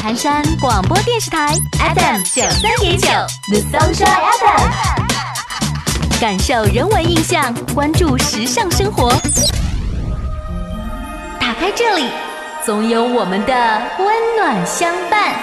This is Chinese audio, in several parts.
盘山广播电视台 FM93.9 The Sunshine FM， 感受人文印象，关注时尚生活。打开这里，总有我们的温暖相伴。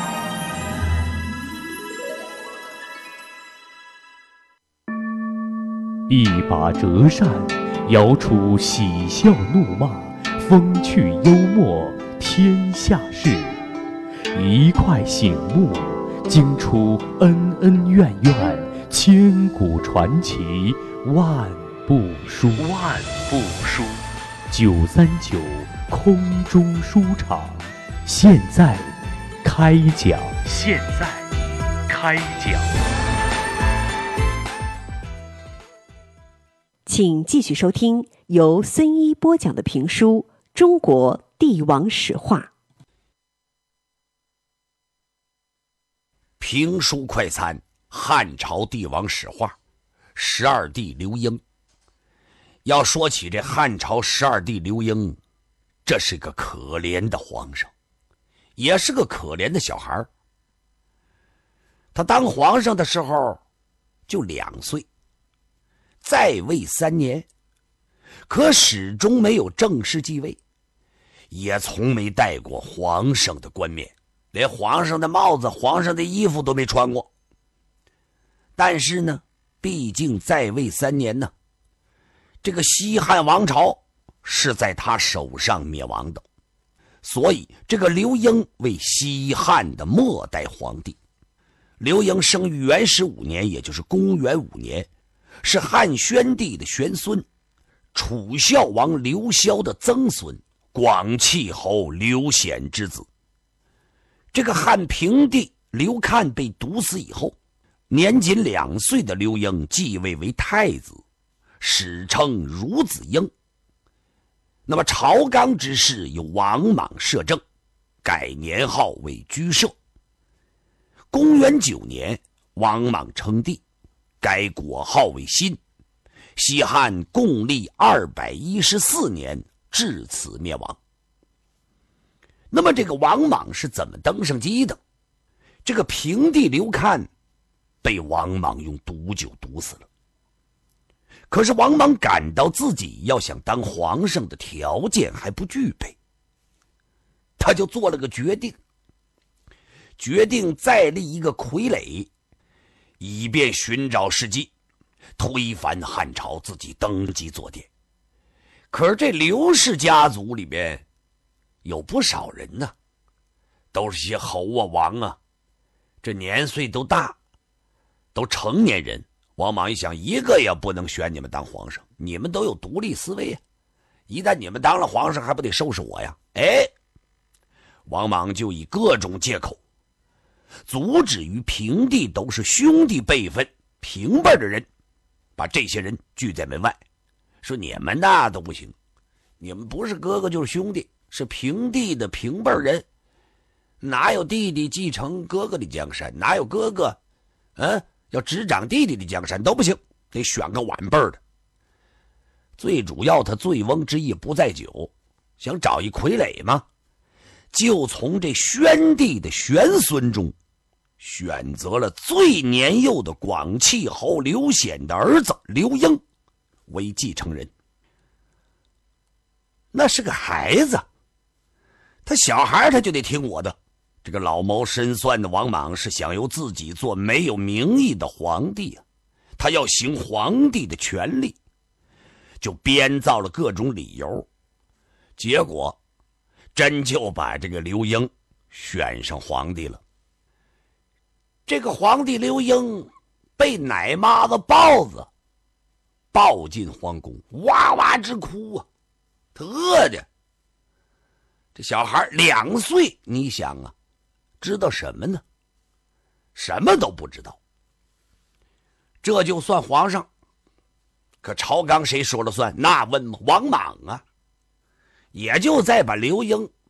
一把折扇，摇出喜笑怒骂，风趣幽默，天下事。一块醒目，惊出恩恩怨怨，千古传奇，万部书。939空中书场，现在开讲。 请继续收听由孙一播讲的评书《中国帝王史话》。 评书快餐：汉朝帝王史话，12帝刘英。要说起这汉朝12帝刘英，这是个可怜的皇上，也是个可怜的小孩。他当皇上的时候就2岁，在位3年，可始终没有正式继位，也从没戴过皇上的冠冕，连皇上的帽子、皇上的衣服都没穿过。但是呢，毕竟在位3年呢，这个西汉王朝是在他手上灭亡的，所以这个刘英为西汉的末代皇帝。刘英生于元15年，也就是公元5年，是汉宣帝的玄孙，楚孝王刘骁的曾孙，广契侯刘显之子。这个汉平帝刘看被毒死以后，年仅2岁的刘英继位为太子，史称孺子婴。那么朝纲之事由王莽摄政，改年号为居摄。公元9年，王莽称帝，改国号为新。西汉共历214年，至此灭亡。那么这个王莽是怎么登上基的？这个平帝刘看被王莽用毒酒毒死了。可是王莽感到自己要想当皇上的条件还不具备，他就做了个决定再立一个傀儡，以便寻找时机推翻汉朝，自己登基做殿。可是这刘氏家族里边有不少人呢，都是些侯啊王啊，这年岁都大，都成年人。王莽一想，一个也不能选你们当皇上，你们都有独立思维啊，一旦你们当了皇上，还不得收拾我呀？王莽就以各种借口阻止与平帝都是兄弟辈分平辈的人，把这些人拒在门外，说你们那都不行，你们不是哥哥就是兄弟，是平帝的平辈人，哪有弟弟继承哥哥的江山，哪有哥哥要执掌弟弟的江山，都不行，得选个晚辈的。最主要他醉翁之意不在酒，想找一傀儡嘛，就从这宣帝的玄孙中选择了最年幼的广契侯刘显的儿子刘英为继承人。那是个孩子，他小孩他就得听我的。这个老谋深算的王莽是想由自己做没有名义的皇帝啊，他要行皇帝的权力，就编造了各种理由，结果真就把这个刘英选上皇帝了。这个皇帝刘英被奶妈子豹子抱进皇宫，哇哇直哭啊，他饿的。这小孩2岁，你想啊，知道什么呢？什么都不知道。这就算皇上，可朝纲谁说了算？那问王莽啊。也就再把刘英